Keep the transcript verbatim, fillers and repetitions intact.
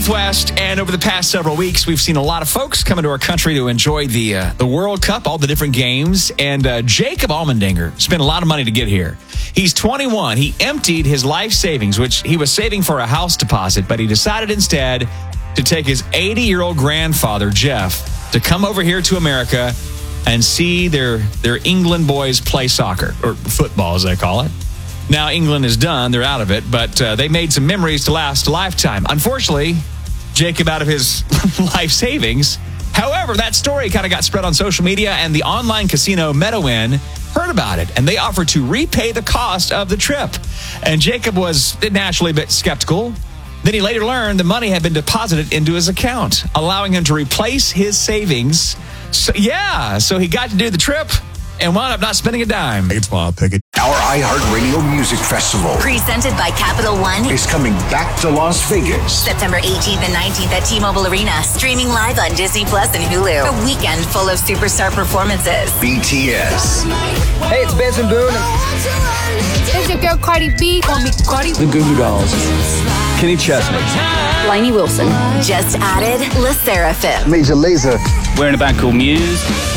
West, and over the past several weeks, we've seen a lot of folks come into our country to enjoy the uh, the World Cup, all the different games, and uh, Jacob Allmendinger spent a lot of money to get here. He's twenty-one. He emptied his life savings, which he was saving for a house deposit, but he decided instead to take his eighty-year-old grandfather, Jeff, to come over here to America and see their, their England boys play soccer, or football as they call it. Now England is done. They're out of it, but uh, they made some memories to last a lifetime. Unfortunately, Jacob out of his life savings. However, that story kind of got spread on social media, and the online casino Meadowin heard about it, and they offered to repay the cost of the trip. And Jacob was naturally a bit skeptical. Then he later learned the money had been deposited into his account, allowing him to replace his savings. So, yeah, so he got to do the trip and wound up not spending a dime. It's Bob Pickett. Our iHeartRadio Music Festival, presented by Capital One, is coming back to Las Vegas. September eighteenth and nineteenth at T-Mobile Arena. Streaming live on Disney Plus and Hulu. A weekend full of superstar performances. B T S. Hey, it's Benson Boone. It's your girl Cardi B. Call me Cardi. The Goo Goo Dolls. Kenny Chesney. Lainey Wilson. Just added, LE SSERAFIM. Major Lazer. We're in a band called Muse.